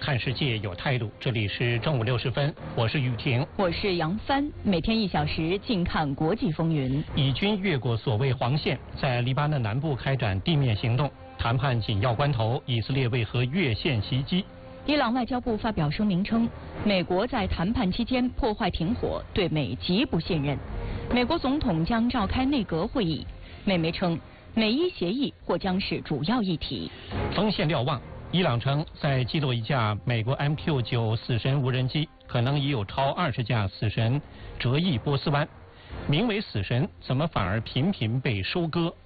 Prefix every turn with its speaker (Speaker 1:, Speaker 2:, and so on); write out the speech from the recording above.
Speaker 1: 看世界有态度。这里是正午60分，我是雨婷，
Speaker 2: 我是杨帆。每天1小时，静看国际风云。
Speaker 1: 以军越过所谓黄线，在黎巴嫩南部开展地面行动。谈判紧要关头，以色列为何越线袭击？
Speaker 2: 伊朗外交部发表声明称，美国在谈判期间破坏停火，对美极不信任。美国总统将召开内阁会议。美媒称，美伊协议或将是主要议题。
Speaker 1: 锋线瞭望，伊朗称在击落一架美国 MQ-9死神无人机，可能已有超20架死神折翼波斯湾。名为死神，怎么反而频频被收割？